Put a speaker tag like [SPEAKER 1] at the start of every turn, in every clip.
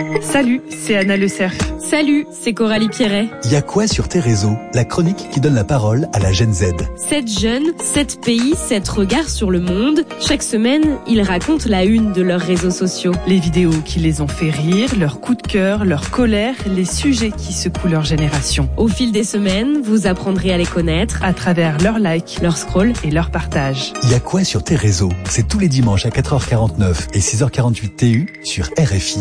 [SPEAKER 1] Salut, c'est Anna Le Cerf.
[SPEAKER 2] Salut, c'est Coralie Pierret.
[SPEAKER 3] Y a quoi sur tes réseaux? La chronique qui donne la parole à la Gen Z.
[SPEAKER 2] 7 jeunes, 7 pays, 7 regards sur le monde. Chaque semaine, ils racontent la une de leurs réseaux sociaux.
[SPEAKER 1] Les vidéos qui les ont fait rire, leurs coups de cœur, leur colère, les sujets qui secouent leur génération.
[SPEAKER 2] Au fil des semaines, vous apprendrez à les connaître
[SPEAKER 1] à travers leurs likes,
[SPEAKER 2] leurs scrolls
[SPEAKER 1] et leurs partages.
[SPEAKER 3] Y a quoi sur tes réseaux? C'est tous les dimanches à 4h49 et 6h48 TU sur RFI.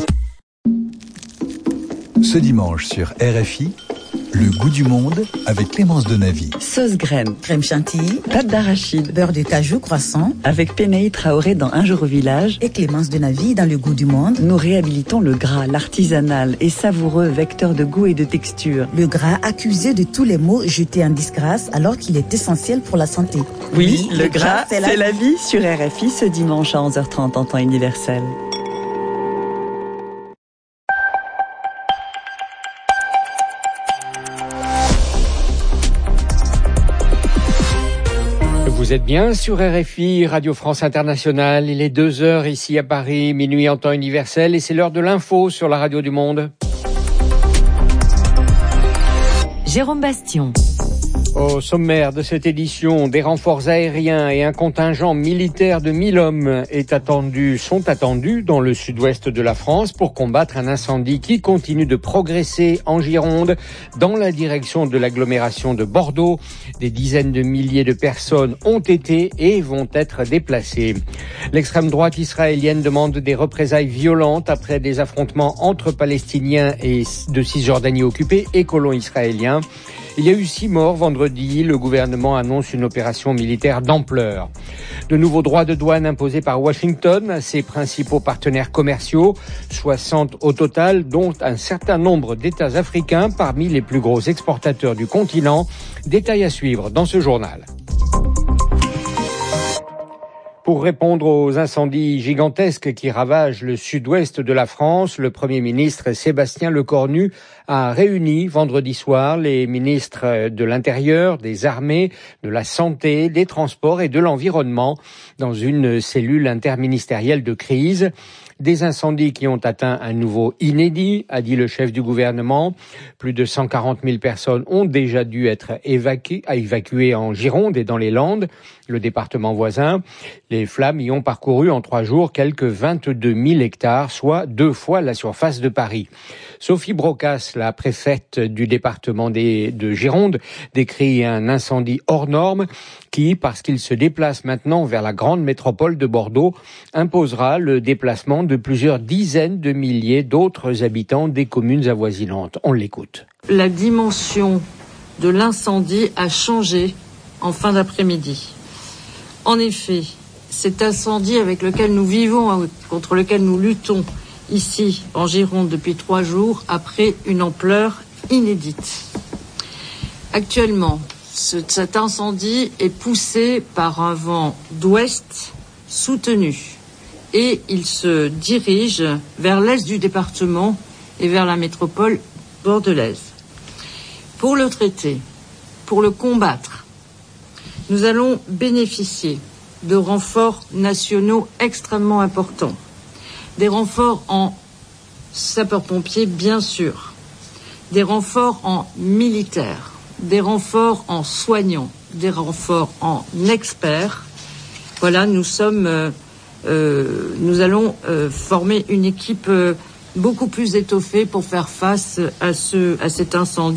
[SPEAKER 3] Ce dimanche sur RFI, le goût du monde avec Clémence Denavy.
[SPEAKER 4] Sauce graine,
[SPEAKER 5] crème chantilly,
[SPEAKER 4] pâte d'arachide,
[SPEAKER 5] beurre de cajou croissant.
[SPEAKER 4] Avec Pénéi Traoré dans Un jour au village
[SPEAKER 5] et Clémence Denavy dans le goût du monde.
[SPEAKER 4] Nous réhabilitons le gras, l'artisanal et savoureux vecteur de goût et de texture.
[SPEAKER 5] Le gras accusé de tous les maux jetés en disgrâce alors qu'il est essentiel pour la santé.
[SPEAKER 4] Oui, le gras, c'est la vie sur RFI ce dimanche à 11h30 en temps universel.
[SPEAKER 6] Vous êtes bien sur RFI, Radio France Internationale. Il est 2h ici à Paris, minuit en temps universel, et c'est l'heure de l'info sur la Radio du Monde.
[SPEAKER 2] Jérôme Bastion.
[SPEAKER 6] Au sommaire de cette édition, des renforts aériens et un contingent militaire de 1000 hommes sont attendus dans le sud-ouest de la France pour combattre un incendie qui continue de progresser en Gironde dans la direction de l'agglomération de Bordeaux. Des dizaines de milliers de personnes ont été et vont être déplacées. L'extrême droite israélienne demande des représailles violentes après des affrontements entre Palestiniens et de Cisjordanie occupée et colons israéliens. Il y a eu 6 morts vendredi. Le gouvernement annonce une opération militaire d'ampleur. De nouveaux droits de douane imposés par Washington à ses principaux partenaires commerciaux, 60 au total, dont un certain nombre d'États africains parmi les plus gros exportateurs du continent. Détail à suivre dans ce journal. Pour répondre aux incendies gigantesques qui ravagent le sud-ouest de la France, le Premier ministre Sébastien Lecornu a réuni vendredi soir les ministres de l'Intérieur, des Armées, de la Santé, des Transports et de l'Environnement dans une cellule interministérielle de crise. Des incendies qui ont atteint un niveau inédit, a dit le chef du gouvernement. Plus de 140 000 personnes ont déjà dû être évacuées en Gironde et dans les Landes, le département voisin. Les flammes y ont parcouru en 3 jours quelques 22 000 hectares, soit 2 fois la surface de Paris. Sophie Brocas, la préfète du département de Gironde, décrit un incendie hors norme qui, parce qu'il se déplace maintenant vers la grande métropole de Bordeaux, imposera le déplacement de plusieurs dizaines de milliers d'autres habitants des communes avoisinantes. On l'écoute.
[SPEAKER 7] La dimension de l'incendie a changé en fin d'après-midi. En effet, cet incendie avec lequel nous vivons, contre lequel nous luttons ici en Gironde depuis 3 jours, a pris une ampleur inédite. Actuellement, cet incendie est poussé par un vent d'ouest soutenu et il se dirige vers l'est du département et vers la métropole bordelaise. Pour le traiter, pour le combattre, nous allons bénéficier de renforts nationaux extrêmement importants. Des renforts en sapeurs-pompiers, bien sûr. Des renforts en militaires. Des renforts en soignants. Des renforts en experts. Voilà, nous allons former une équipe beaucoup plus étoffée pour faire face à cet incendie.